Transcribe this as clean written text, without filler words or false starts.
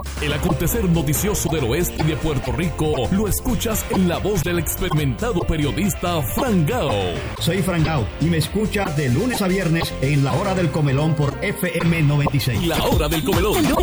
El acontecer noticioso del oeste y de Puerto Rico lo escuchas en la voz del experimentado periodista Fran Gao. Soy Fran Gao y me escucha de lunes a viernes en La Hora del Comelón por FM 96. La Hora del Comelón.